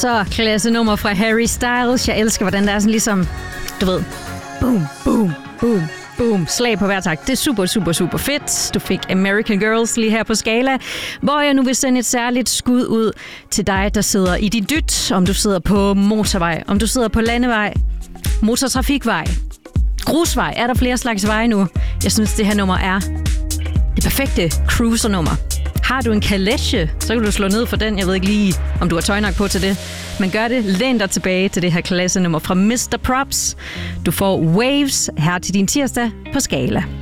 Så klassenummer fra Harry Styles. Jeg elsker, hvordan der er sådan ligesom, du ved, boom, boom, boom, boom, slag på hver takt. Det er super, super, super fedt. Du fik American Girls lige her på Skala, hvor jeg nu vil sende et særligt skud ud til dig, der sidder i din dyt. Om du sidder på motorvej, om du sidder på landevej, motortrafikvej, grusvej. Er der flere slags veje nu? Jeg synes, det her nummer er det perfekte cruiser-nummer. Har du en kalesje, så kan du slå ned for den. Jeg ved ikke lige, om du har tøj nok på til det. Men gør det. Læn dig tilbage til det her klassenummer fra Mr. Props. Du får Waves her til din tirsdag på Skala.